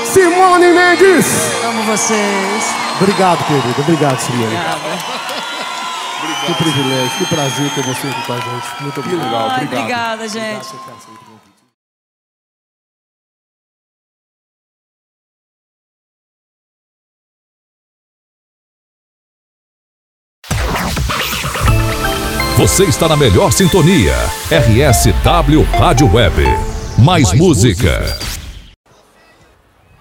Simone Mendes. Amo vocês. Obrigado, querido. Obrigado, Simone. Obrigada. Que privilégio, que prazer ter você aqui com a gente. Muito obrigado. Que legal, obrigado. Obrigada, gente. Você está na melhor sintonia. RSW Rádio Web. Mais música.